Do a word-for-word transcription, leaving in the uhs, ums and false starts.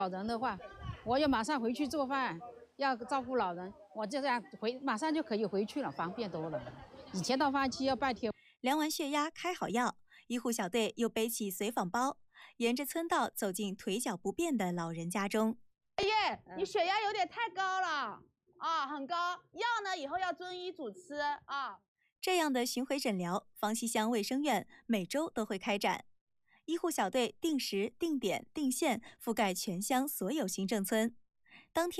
老人的话，我要马上回去做饭，要照顾老人，我就这样回，马上就可以回去了，方便多了。以前到饭期要拜天。 量完血压，开好药，医护小队又背起随访包，沿着村道走进腿脚不便的老人家中。 爷爷，你血压有点太高了啊，很高，药呢以后要遵医嘱吃啊。 这样的巡回诊疗，方西乡卫生院每周都会开展。医护小队定时、定点、定线覆盖全乡所有行政村。当天。